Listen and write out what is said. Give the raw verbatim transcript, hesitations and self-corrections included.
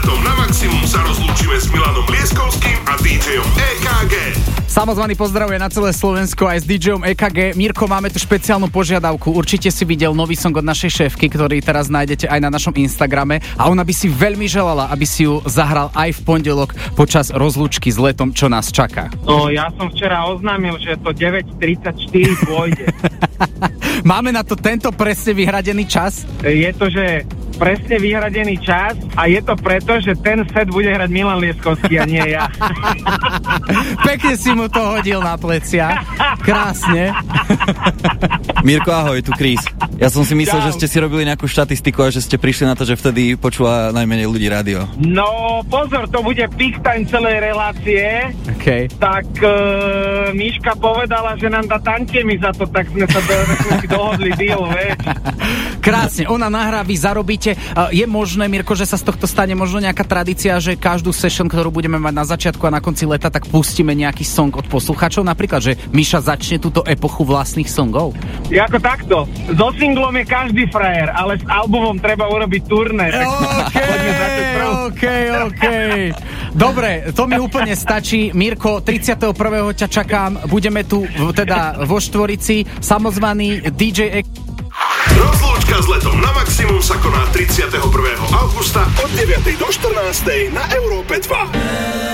letom na maximum sa rozlúčime s Milanom Lieskovským a dý džejom é ká gé. Samozvaný pozdravuje na celé Slovensko aj s dý džejom é ká gé. Mirko, máme tu špeciálnu požiadavku. Určite si videl nový song od našej šéfky, ktorý teraz nájdete aj na našom Instagrame a ona by si veľmi želala, aby si ju zahral aj v pondelok počas rozlúčky s letom, čo nás čaká. No, ja som včera oznámil, že to deväť tridsaťštyri pôjde. Máme na to tento presne vyhradený čas? Je to, že presne vyhradený čas a je to preto, že ten set bude hrať Milan Lieskovský a nie ja. Pekne si mu to hodil na plecia. Krásne. Mirko, ahoj, tu Chris. Ja som si myslel, Čau. že ste si robili nejakú štatistiku a že ste prišli na to, že vtedy počúva najmenej ľudí rádio. No, pozor, to bude peak time celej relácie. Okay. Tak uh, Miška povedala, že nám dá tantiemy za to, tak sme sa do, sme si dohodli deal, vieš. Krásne, ona nahrá, vy zarobíte. Uh, je možné, Mirko, že sa z tohto stane možno nejaká tradícia, že každú session, ktorú budeme mať na začiatku a na konci leta, tak pustíme nejaký song od poslucháčov? Napríklad, že Miša začne túto epochu vlastných songov? Je ako takto. So singlom je každý frajer, ale s albumom treba urobiť turné. OK, OK, OK. Dobre, to mi úplne stačí. Mirko, tridsiateho prvého ťa čakám. Budeme tu teda vo Štvorici. Samozvaný dý džej E... Rozlúčka s letom na maximum sa koná tridsiateho prvého augusta od deviatej do štrnástej na Európe dva.